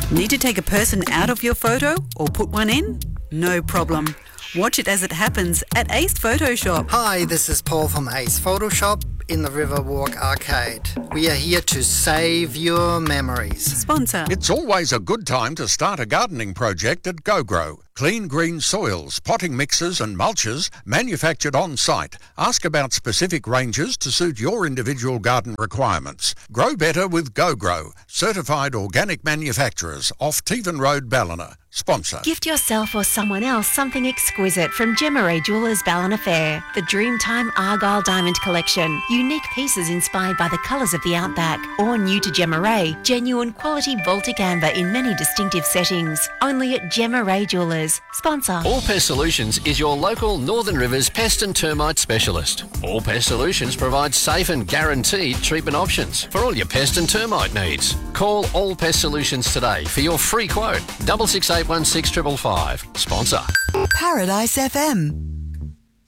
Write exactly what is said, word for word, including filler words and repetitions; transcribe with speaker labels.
Speaker 1: Need to take a person out of your photo or put one in? No problem. Watch it as it happens at Ace Photoshop.
Speaker 2: Hi, this is Paul from Ace Photoshop in the Riverwalk Arcade. We are here to save your memories.
Speaker 1: Sponsor.
Speaker 3: It's always a good time to start a gardening project at GoGrow. Clean green soils, potting mixes and mulches manufactured on site. Ask about specific ranges to suit your individual garden requirements. Grow better with GoGrow. Certified organic manufacturers off Tevan Road, Ballina. Sponsor.
Speaker 4: Gift yourself or someone else something exquisite from Gemma Ray Jewelers Ballina Fair. The Dreamtime Argyle Diamond Collection. Unique pieces inspired by the colours of the outback. Or new to Gemma Ray, genuine quality Baltic amber in many distinctive settings. Only at Gemma Ray Jewelers. Sponsor.
Speaker 5: All Pest Solutions is your local Northern Rivers pest and termite specialist. All Pest Solutions provides safe and guaranteed treatment options for all your pest and termite needs. Call All Pest Solutions today for your free quote. Double six eight one six five five five. Sponsor.
Speaker 6: Paradise F M.